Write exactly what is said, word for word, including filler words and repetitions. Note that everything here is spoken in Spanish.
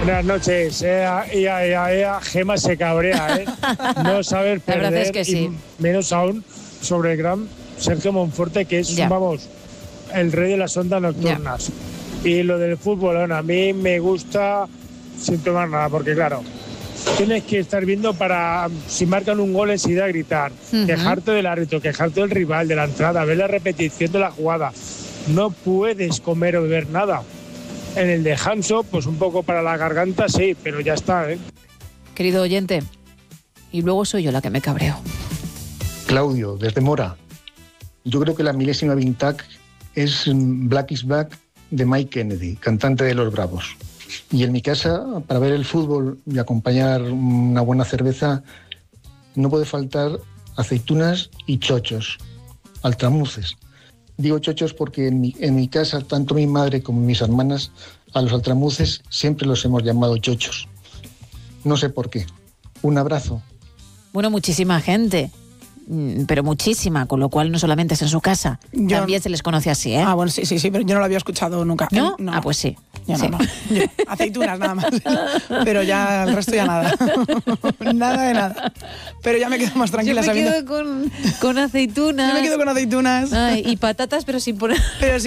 Buenas noches. Ea, ea, ea, ea, Gema se cabrea, ¿eh? No saber perder. La verdad es que sí. Y menos aún sobre el gran Sergio Monforte, que es, ya. vamos, el rey de las ondas nocturnas. Ya. Y lo del fútbol, bueno, a mí me gusta sin tomar nada, porque claro, tienes que estar viendo para, si marcan un gol enseguida gritar, uh-huh. quejarte del árbitro, quejarte del rival, de la entrada, ver la repetición de la jugada. No puedes comer o beber nada. En el descanso, pues un poco para la garganta, sí, pero ya está, ¿eh? Querido oyente, y luego soy yo la que me cabreo. Claudio, desde Mora. Yo creo que la milésima vintage es Black is Back de Mike Kennedy, cantante de Los Bravos. Y en mi casa, para ver el fútbol y acompañar una buena cerveza, no puede faltar aceitunas y chochos, altramuces. Digo chochos porque en mi, en mi casa, tanto mi madre como mis hermanas, a los altramuces siempre los hemos llamado chochos. No sé por qué. Un abrazo. Bueno, muchísima gente, pero muchísima, con lo cual no solamente es en su casa, yo... también se les conoce así, ¿eh? Ah, bueno, sí, sí, sí, pero yo no lo había escuchado nunca. ¿No? no. Ah, pues sí. Yo sí. no, no. Yo, aceitunas nada más. Pero ya el resto ya nada. Nada de nada. Pero ya me quedo más tranquila. Yo me sabiendo... quedo con, con aceitunas. Yo me quedo con aceitunas. Ay, y patatas, pero sin poner... Pero